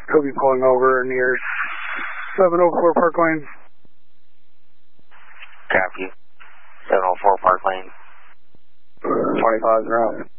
He'll be pulling over near 704 Park Lane. Copy. 704 Park Lane. 25 route.